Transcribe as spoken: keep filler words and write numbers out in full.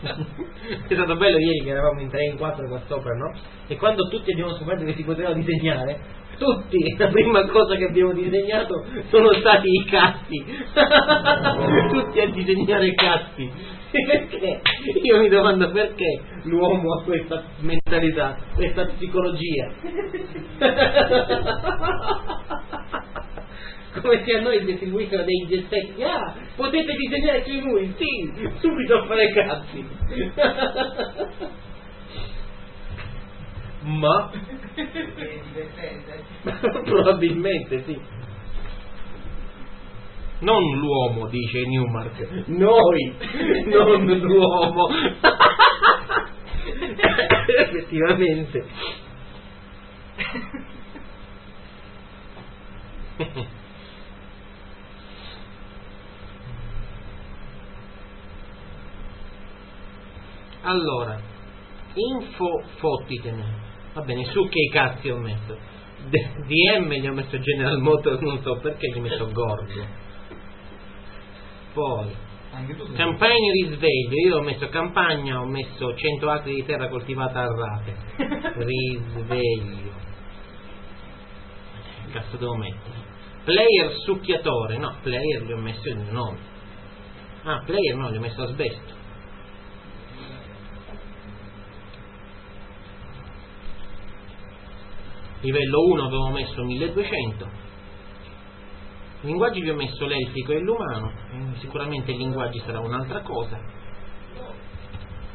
È stato bello ieri che eravamo in tre, in quattro qua sopra, no? E quando tutti abbiamo scoperto che si poteva disegnare, tutti, la prima cosa che abbiamo disegnato sono stati i cazzi. Tutti a disegnare cazzi. Perché? Io mi domando perché l'uomo ha questa mentalità, questa psicologia. Come se a noi distribuissero dei gessetti. Ah, potete disegnare sui muri? Sì, subito a fare cazzi. Ma probabilmente sì. Non l'uomo, dice Newmark, noi, non l'uomo. Effettivamente. Allora, info fottitene. Va bene, su che cazzi ho messo? D M gli ho messo General Motors, non so perché gli ho messo Gordo. Poi campagna di risveglio, io ho messo campagna, ho messo cento acri di terra coltivata a rate. Risveglio. Che cazzo devo mettere? Player succhiatore, no, player gli ho messo il mio nome. Ah, player no, gli ho messo asbesto. Livello uno avevo messo milleduecento. Linguaggi vi ho messo l'elfico e l'umano, sicuramente i linguaggi sarà un'altra cosa.